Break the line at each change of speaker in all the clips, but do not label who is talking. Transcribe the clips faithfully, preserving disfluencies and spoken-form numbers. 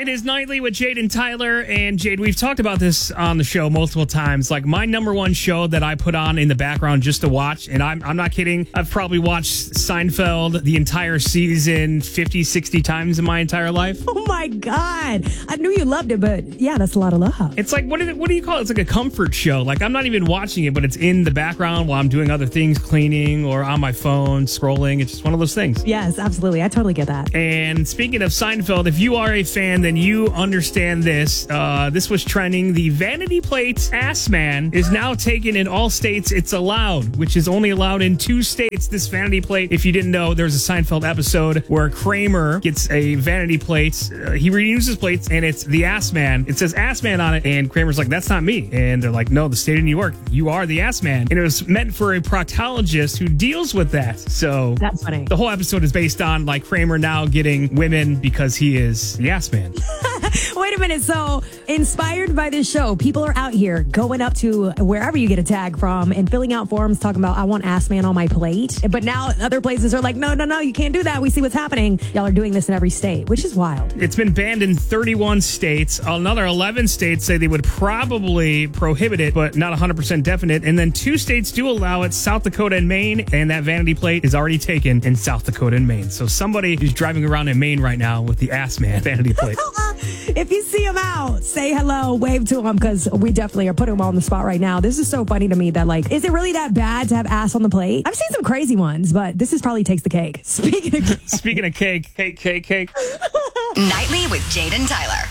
It is Nightly with Jade and Tyler. And Jade, we've talked about this on the show multiple times. Like, my number one show that I put on in the background just to watch, and I'm, I'm not kidding, I've probably watched Seinfeld the entire season fifty, sixty times in my entire life.
Oh my God. I knew you loved it, but yeah, that's a lot of love.
It's like, what, is it, what do you call it? It's like a comfort show. Like, I'm not even watching it, but it's in the background while I'm doing other things, cleaning or on my phone, scrolling. It's just one of those things.
Yes, absolutely. I totally get that.
And speaking of Seinfeld, if you are a fan, then you understand this. Uh, this was trending. The vanity plate ass man is now taken in all states. It's allowed, which is only allowed in two states. This vanity plate, if you didn't know, there's a Seinfeld episode where Kramer gets a vanity plate. Uh, he reuses plates, and it's the ass man. It says ass man on it, and Kramer's like, that's not me. And they're like, no, the state of New York, you are the ass man. And it was meant for a proctologist who deals with that. So
that's funny.
The whole episode is based on like Kramer now getting women because he is the ass man.
Wait a minute. So, inspired by this show, people are out here going up to wherever you get a tag from and filling out forms talking about, I want ass man on my plate. But now other places are like, no, no, no, you can't do that. We see what's happening. Y'all are doing this in every state, which is wild.
It's been banned in thirty-one states. Another eleven states say they would probably prohibit it, but not one hundred percent definite. And then two states do allow it, South Dakota and Maine, and that vanity plate is already taken in South Dakota and Maine. So somebody is driving around in Maine right now with the ass man vanity plate.
If you see him out, say hello, wave to him, because we definitely are putting him on the spot right now. This is so funny to me that, like, is it really that bad to have ass on the plate? I've seen some crazy ones, but this is probably takes the cake. Speaking of cake.
Speaking of cake, cake, cake, cake.
Nightly with Jade and Tyler.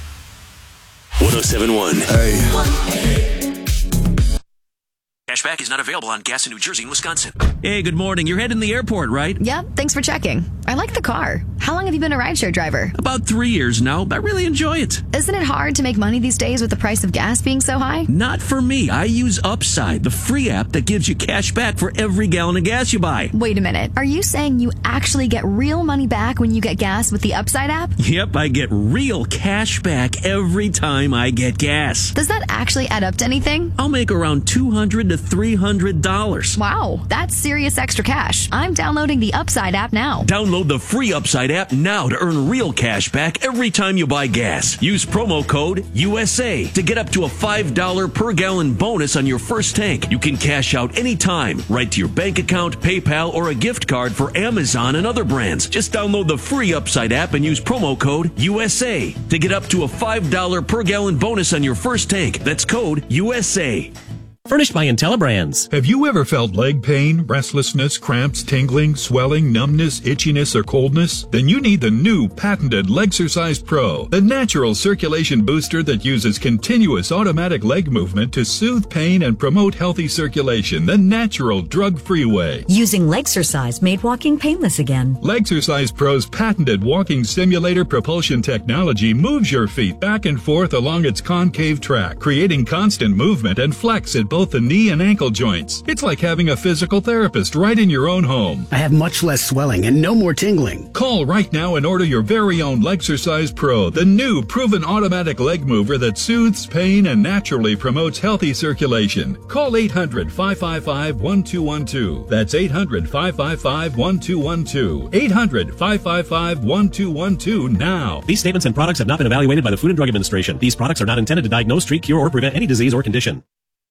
one oh seven point one.
Hey.
Cashback is not available on gas in New Jersey and Wisconsin.
Hey, good morning. You're heading to the airport, right?
Yep, thanks for checking. I like the car. How long have you been a rideshare driver?
About three years now. I really enjoy it.
Isn't it hard to make money these days with the price of gas being so high?
Not for me. I use Upside, the free app that gives you cash back for every gallon of gas you buy.
Wait a minute. Are you saying you actually get real money back when you get gas with the Upside app?
Yep, I get real cash back every time I get gas.
Does that actually add up to anything?
I'll make around two hundred to three hundred dollars.
Wow, that's serious extra cash. I'm downloading the Upside app now.
Download the free Upside app now to earn real cash back every time you buy gas. Use promo code U S A to get up to a five dollars per gallon bonus on your first tank. You can cash out anytime, right to your bank account, PayPal, or a gift card for Amazon and other brands. Just download the free Upside app and use promo code U S A to get up to a five dollars per gallon bonus on your first tank. That's code U S A.
Furnished by IntelliBrands.
Have you ever felt leg pain, restlessness, cramps, tingling, swelling, numbness, itchiness, or coldness? Then you need the new patented Legsercise Pro, the natural circulation booster that uses continuous automatic leg movement to soothe pain and promote healthy circulation the natural, drug-free way.
Using Legsercise made walking painless again.
Legsercise Pro's patented walking simulator propulsion technology moves your feet back and forth along its concave track, creating constant movement and flex at both the knee and ankle joints. It's like having a physical therapist right in your own home.
I have much less swelling and no more tingling.
Call right now and order your very own Legsercise Pro, the new proven automatic leg mover that soothes pain and naturally promotes healthy circulation. Call eight hundred, five five five, one two one two. That's eight hundred, five five five, one two one two. eight hundred, five five five, one two one two now.
These statements and products have not been evaluated by the Food and Drug Administration. These products are not intended to diagnose, treat, cure, or prevent any disease or condition.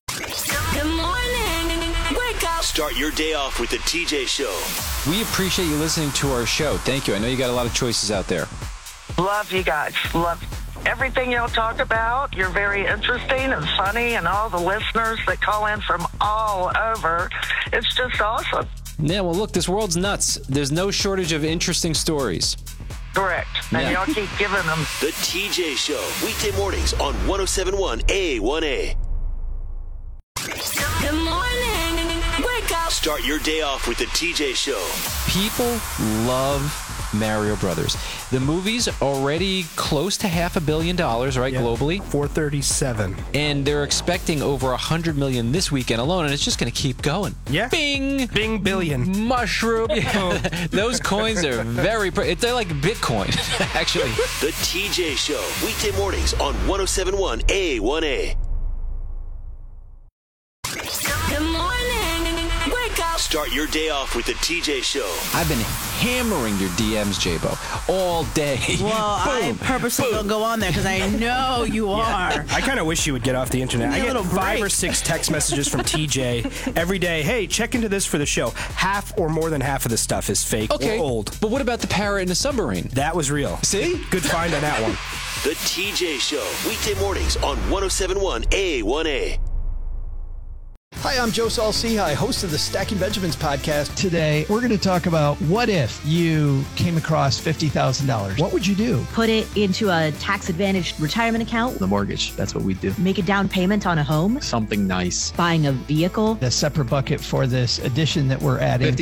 Start your day off with the T J Show.
We appreciate you listening to our show. Thank you. I know you got a lot of choices out there.
Love you guys. Love everything y'all talk about. You're very interesting and funny, and all the listeners that call in from all over. It's just awesome.
Yeah, well, look, this world's nuts. There's no shortage of interesting stories.
Correct. And
Yeah.
y'all keep giving them.
The T J Show, weekday mornings on one oh seven point one A one A.
Good morning. Wake up.
Start your day off with the T J Show.
People love Mario Brothers. The movie's already close to half a billion dollars, right,
yeah,
globally?
four thirty-seven.
And they're expecting over one hundred million this weekend alone, and it's just going to keep going.
Yeah.
Bing!
Bing billion.
Mushroom. Yeah. Those coins are very... Pre- they're like Bitcoin, actually.
The T J Show, weekday mornings on one oh seven point one A one A.
Good morning. Wake up.
Start Start your day off with the T J Show.
I've been hammering your D Ms, J-Bo, all day.
Well, I purposely boom. don't go on there because I know you are.
Yeah. I kind of wish you would get off the internet. I get five break. or six text messages from T J every day. Hey, check into this for the show. Half or more than half of the stuff is fake
okay.
or old.
But what about the parrot in the submarine?
That was real.
See?
Good find on that one.
The T J Show, weekday mornings on one oh seven point one A one A.
Hi, I'm Joe Saul-Sehy, host of the Stacking Benjamins podcast. Today, we're going to talk about what if you came across fifty thousand dollars. What would you do?
Put it into a tax-advantaged retirement account.
The mortgage, that's what we do.
Make a down payment on a home.
Something nice.
Buying a vehicle.
A separate bucket for this addition that we're adding.